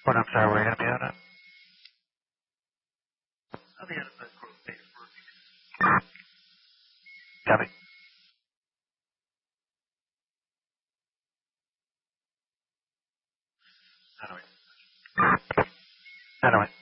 What, I'm sorry, we're going to be on it? On the enterprise growth phase. Copy. Anyway.